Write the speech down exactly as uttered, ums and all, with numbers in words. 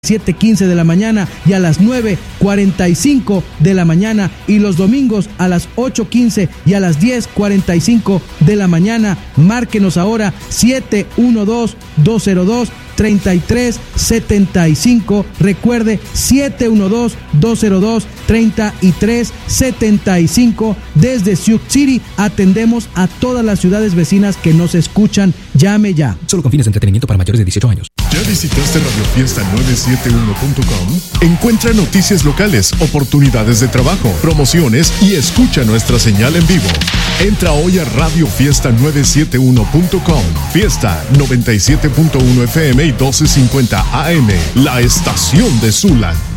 siete quince de la mañana y a las nueve cuarenta y cinco de la mañana, y los domingos a las ocho quince y a las diez cuarenta y cinco de la mañana. Márquenos ahora siete uno dos, dos cero dos, tres tres siete cinco. Recuerde siete uno dos, dos cero dos, tres tres siete cinco. Desde Sioux City atendemos a todas las ciudades vecinas que nos escuchan. Llame ya. Solo con fines de entretenimiento para mayores de dieciocho años. ¿Ya visitaste radio fiesta nueve siete uno punto com? Encuentra noticias locales, oportunidades de trabajo, promociones y escucha nuestra señal en vivo. Entra hoy a radio fiesta nueve siete uno punto com. Fiesta noventa y siete punto uno F M y doce cincuenta A M, la estación de Zula.